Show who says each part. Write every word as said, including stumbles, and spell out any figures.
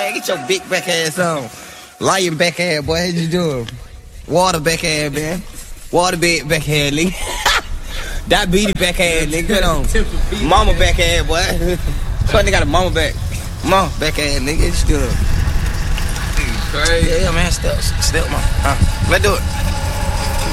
Speaker 1: man. Get your big back ass on. Lion back ass, boy. How you doing? Water back ass, man. Water bed back ass, nigga. Diabetes back ass, nigga. Get on. Mama back ass, boy. So nigga got a mama back. Mama back ass, nigga. What you doing?
Speaker 2: Crazy.
Speaker 1: Yeah, yeah, man. Step, step, man. Uh, let's do it.